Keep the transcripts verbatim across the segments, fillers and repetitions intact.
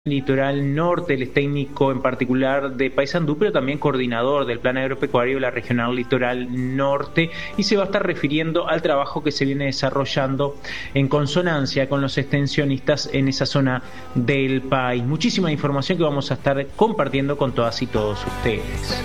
Litoral Norte, él es técnico en particular de Paysandú, pero también coordinador del Plan Agropecuario de la Regional Litoral Norte, y se va a estar refiriendo al trabajo que se viene desarrollando en consonancia con los extensionistas en esa zona del país. Muchísima información que vamos a estar compartiendo con todas y todos ustedes.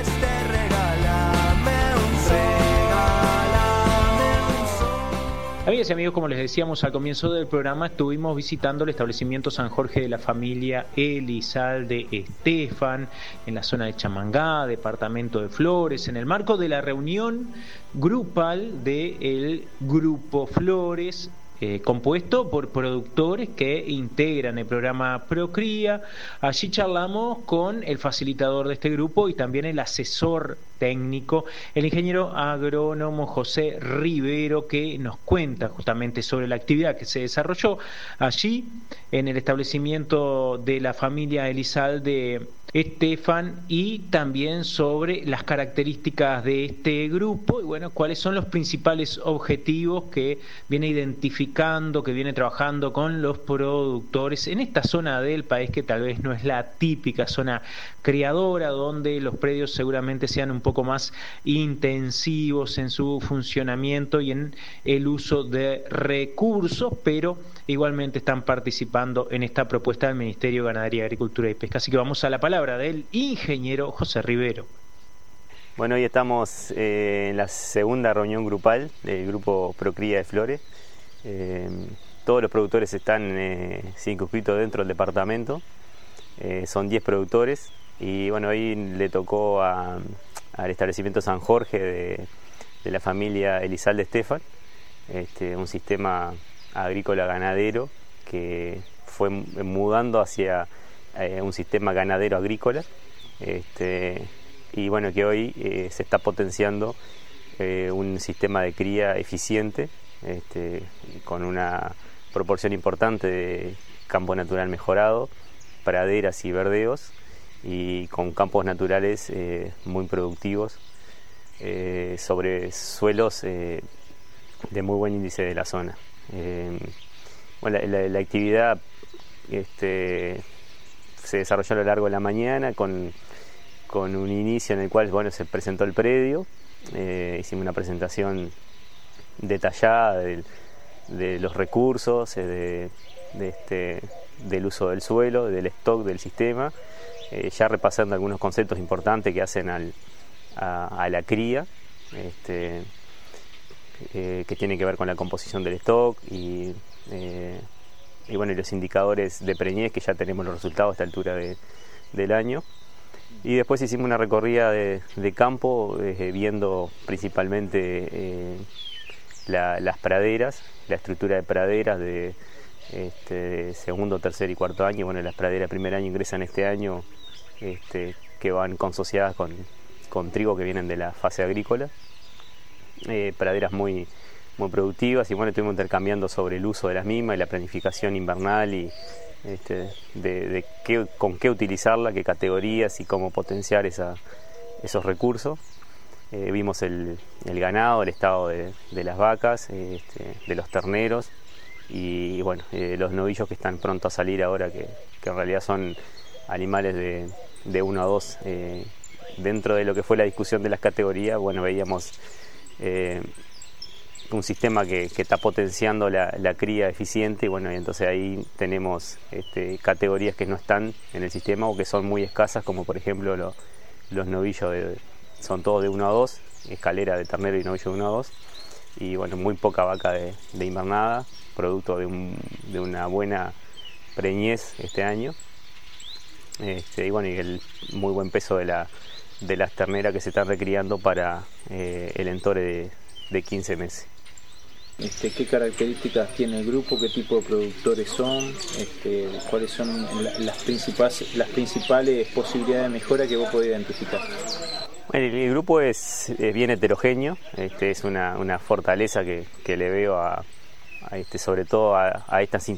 Amigas y amigos, como les decíamos al comienzo del programa, estuvimos visitando el establecimiento San Jorge de la familia Elizalde Estefan en la zona de Chamangá, departamento de Flores, en el marco de la reunión grupal del Grupo Flores, Eh, compuesto por productores que integran el programa Procría. Allí charlamos con el facilitador de este grupo y también el asesor técnico, el ingeniero agrónomo José Rivero, que nos cuenta justamente sobre la actividad que se desarrolló allí en el establecimiento de la familia Elizalde Estefan, y también sobre las características de este grupo y bueno, cuáles son los principales objetivos que viene identificando, que viene trabajando con los productores en esta zona del país que tal vez no es la típica zona criadora, donde los predios seguramente sean un poco más intensivos en su funcionamiento y en el uso de recursos, pero igualmente están participando en esta propuesta del Ministerio de Ganadería, Agricultura y Pesca. Así que vamos a la palabra del ingeniero José Rivero. Bueno, hoy estamos eh, en la segunda reunión grupal del grupo Procría de Flores. Eh, todos los productores están eh, circunscritos dentro del departamento. Eh, son diez productores y bueno, hoy le tocó a, al establecimiento San Jorge de, de la familia Elizalde Estefan, este, un sistema agrícola ganadero que fue mudando hacia eh, un sistema ganadero agrícola, este, y bueno, que hoy eh, se está potenciando eh, un sistema de cría eficiente, este, con una proporción importante de campo natural mejorado, praderas y verdeos, y con campos naturales eh, muy productivos eh, sobre suelos eh, de muy buen índice de la zona. Eh, bueno, la, la, la actividad este, se desarrolló a lo largo de la mañana con, con un inicio en el cual bueno, se presentó el predio, eh, hicimos una presentación detallada de, de los recursos, eh, de, de este, del uso del suelo, del stock del sistema, eh, ya repasando algunos conceptos importantes que hacen al, a, a la cría, este, Eh, que tiene que ver con la composición del stock y, eh, y bueno, y los indicadores de preñez, que ya tenemos los resultados a esta altura de, del año. Y después hicimos una recorrida de, de campo, eh, viendo principalmente eh, la, las praderas, la estructura de praderas de este, segundo, tercer y cuarto año. Bueno, las praderas de primer año ingresan este año, este, que van consociadas con, con trigo que vienen de la fase agrícola. Eh, praderas muy, muy productivas, y bueno, estuvimos intercambiando sobre el uso de las mismas y la planificación invernal y este, de, de qué, con qué utilizarla, qué categorías y cómo potenciar esa, esos recursos. Eh, vimos el, el ganado, el estado de, de las vacas, eh, este, de los terneros y, y bueno, eh, los novillos que están pronto a salir ahora, que, que en realidad son animales de, de uno a dos. Eh, dentro de lo que fue la discusión de las categorías, bueno, veíamos Eh, un sistema que, que está potenciando la, la cría eficiente, y bueno, y entonces ahí tenemos este, categorías que no están en el sistema o que son muy escasas, como por ejemplo lo, los novillos de, son todos de uno a dos, escalera de ternero y novillo de uno a dos, y bueno, muy poca vaca de, de invernada, producto de, un, de una buena preñez este año, este, y bueno, y el muy buen peso de la de las terneras que se están recriando para eh, el entore de, de quince meses. Este, ¿Qué características tiene el grupo? ¿Qué tipo de productores son? Este, ¿Cuáles son las principales, las principales posibilidades de mejora que vos podés identificar? Bueno, el, el grupo es, es bien heterogéneo, este, es una, una fortaleza que, que le veo a, a este, sobre todo a, a estas